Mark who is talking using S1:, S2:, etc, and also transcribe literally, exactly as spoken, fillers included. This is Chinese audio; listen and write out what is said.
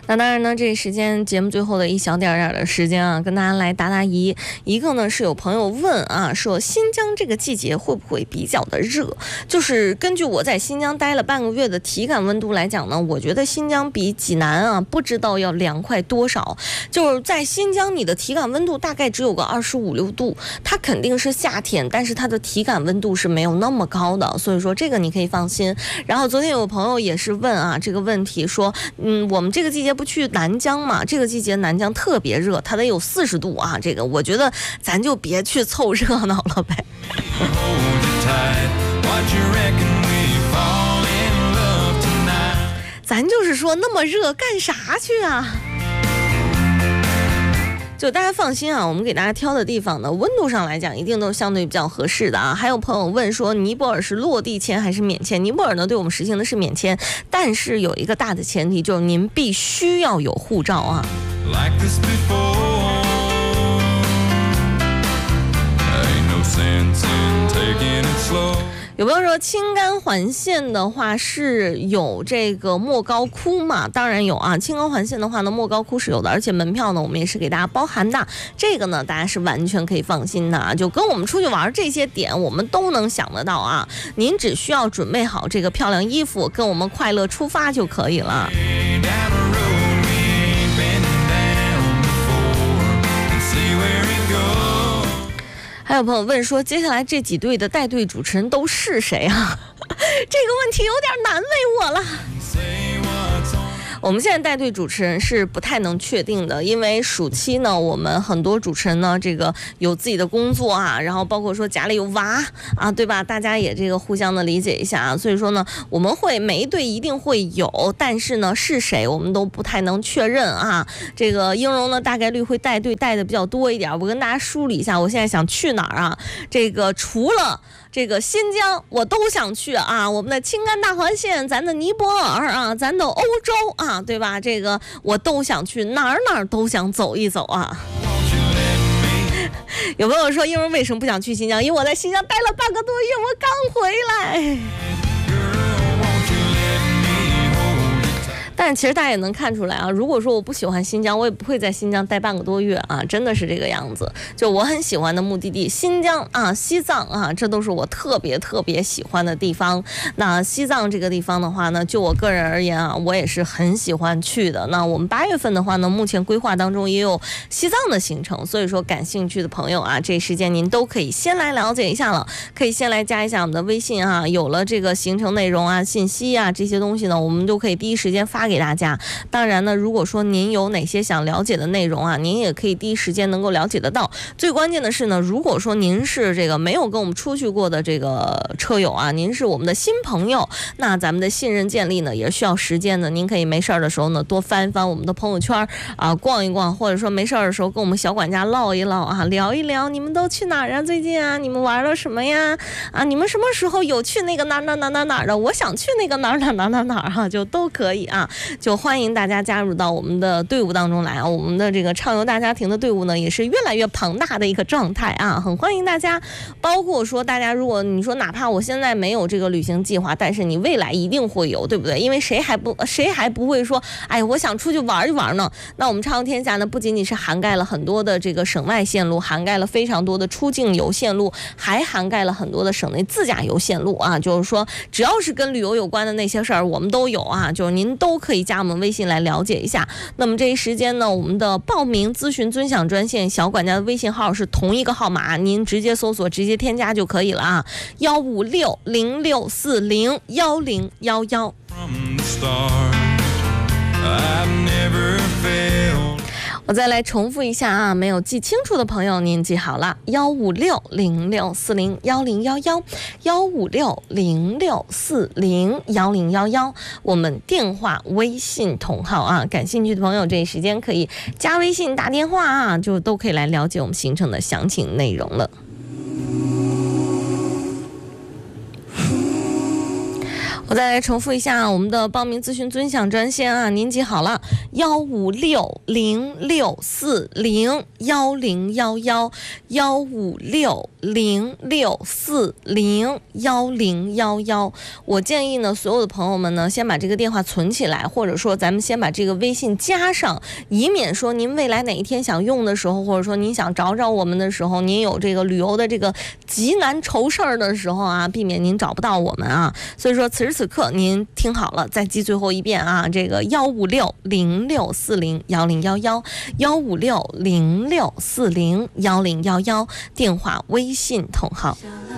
S1: 那当然呢，这时间节目最后的一小点点的时间啊，跟大家来答答疑。一个呢是有朋友问啊，说新疆这个季节会不会比较的热？就是根据我在新疆待了半个月的体感温度来讲呢，我觉得新疆比济南啊不知道要凉快多少。就是在新疆，你的体感温度大概只有个二十五六度，它肯定是夏天，但是它的体感温度是没有那么高的，所以说这个你可以放心。然后昨天有朋友也是问啊这个问题，说嗯我们这个季节不去南疆嘛？这个季节南疆特别热，它得有四十度啊。这个我觉得咱就别去凑热闹了呗。咱就是说那么热干啥去啊？就大家放心啊，我们给大家挑的地方呢，温度上来讲一定都是相对比较合适的啊。还有朋友问说尼泊尔是落地签还是免签？尼泊尔呢对我们实行的是免签，但是有一个大的前提，就是您必须要有护照啊。Like this before, ain't no sense in taking it slow. 有朋友说青甘环线的话是有这个莫高窟嘛？当然有啊，青甘环线的话呢，莫高窟是有的，而且门票呢我们也是给大家包含的，这个呢大家是完全可以放心的啊。就跟我们出去玩这些点我们都能想得到啊，您只需要准备好这个漂亮衣服，跟我们快乐出发就可以了。还有朋友问说，接下来这几队的带队主持人都是谁啊？这个问题有点难为我了。我们现在带队主持人是不太能确定的，因为暑期呢，我们很多主持人呢，这个有自己的工作啊，然后包括说家里有娃啊，对吧？大家也这个互相的理解一下啊。所以说呢，我们会每一队一定会有，但是呢是谁我们都不太能确认啊。这个英荣呢大概率会带队带的比较多一点，我跟大家梳理一下，我现在想去哪儿啊？这个除了这个新疆我都想去啊，我们的青甘大环线，咱的尼泊尔啊，咱的欧洲啊，对吧？这个我都想去，哪儿哪儿都想走一走啊。有朋友说英文为什么不想去新疆？因为我在新疆待了半个多月，我刚回来。但其实大家也能看出来啊，如果说我不喜欢新疆，我也不会在新疆待半个多月啊，真的是这个样子。就我很喜欢的目的地新疆啊、西藏啊，这都是我特别特别喜欢的地方。那西藏这个地方的话呢，就我个人而言啊，我也是很喜欢去的。那我们八月份的话呢，目前规划当中也有西藏的行程，所以说感兴趣的朋友啊，这时间您都可以先来了解一下了，可以先来加一下我们的微信啊，有了这个行程内容啊、信息啊这些东西呢，我们就可以第一时间发给大家。当然呢，如果说您有哪些想了解的内容啊，您也可以第一时间能够了解得到。最关键的是呢，如果说您是这个没有跟我们出去过的这个车友啊，您是我们的新朋友，那咱们的信任建立呢也是需要时间的。您可以没事儿的时候呢多翻一翻我们的朋友圈啊，逛一逛，或者说没事儿的时候跟我们小管家唠一唠啊，聊一聊你们都去哪儿啊？最近啊，你们玩了什么呀？啊，你们什么时候有去那个哪哪哪哪哪的？我想去那个哪哪哪哪哪哈，就都可以啊。就欢迎大家加入到我们的队伍当中来啊！我们的这个畅游大家庭的队伍呢，也是越来越庞大的一个状态啊，很欢迎大家。包括说大家，如果你说哪怕我现在没有这个旅行计划，但是你未来一定会有，对不对？因为谁还不谁还不会说，哎，我想出去玩一玩呢？那我们畅游天下呢，不仅仅是涵盖了很多的这个省外线路，涵盖了非常多的出境游线路，还涵盖了很多的省内自驾游线路啊。就是说，只要是跟旅游有关的那些事儿，我们都有啊。就是您都可以加我们微信来了解一下。那么这一时间呢，我们的报名咨询尊享专线小管家的微信号是同一个号码，您直接搜索直接添加就可以了啊，幺五六零六四零幺零幺幺。我再来重复一下啊，没有记清楚的朋友您记好了，幺五六零六四零幺零幺幺，幺五六零六四零幺零幺幺，我们电话微信同号啊，感兴趣的朋友这一时间可以加微信打电话啊，就都可以来了解我们行程的详情内容了。我我再来重复一下我们的报名咨询尊享专线啊，您记好了，幺五六零六四零幺零幺幺，幺五六零六四零幺零幺幺。我建议呢，所有的朋友们呢，先把这个电话存起来，或者说咱们先把这个微信加上，以免说您未来哪一天想用的时候，或者说您想找找我们的时候，您有这个旅游的这个急难愁事儿的时候啊，避免您找不到我们啊。所以说此时此刻您听好了，再记最后一遍啊，这个幺五六零六四零幺零幺幺，幺五六零六四零幺零幺幺，电话微信同号。